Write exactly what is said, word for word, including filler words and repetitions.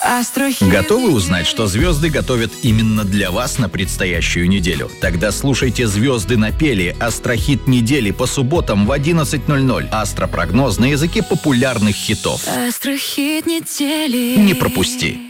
Астрохит. Готовы узнать, что звезды готовят именно для вас на предстоящую неделю? Тогда слушайте «Звезды напели» — астрохит недели по субботам в одиннадцать ноль ноль. Астропрогноз на языке популярных хитов. Астрохит недели. Не пропусти!